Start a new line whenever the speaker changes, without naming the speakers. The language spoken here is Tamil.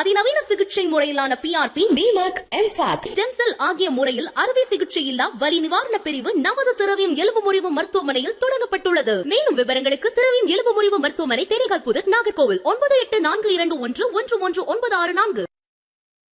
அதிநவீன சிகிச்சை முறையிலான PRP, DMAC, MFAC, stem cell ஆகிய முறையில் அறுவை சிகிச்சை இல்லா வலி நிவாரண பிரிவு நமது திரவியம் எலும்பு முறிவு மருத்துவமனையில் தொடங்கப்பட்டுள்ளது. மேலும் விவரங்களுக்கு திரவியம் எலும்பு முறிவு மருத்துவமனை, தேரைகால் புதர், நாகர்கோவில் 9842111164.